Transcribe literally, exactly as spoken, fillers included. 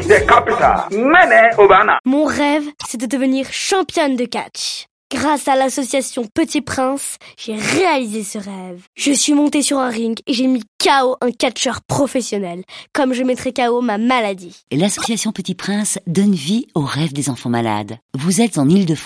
the capital. Mene Obana. Mon rêve, c'est de devenir championne de catch. Grâce à l'association Petit Prince, j'ai réalisé ce rêve. Je suis montée sur un ring et j'ai mis K O un catcheur professionnel, comme je mettrais K O ma maladie. L'association Petit Prince donne vie aux rêves des enfants malades. Vous êtes en Île-de-France.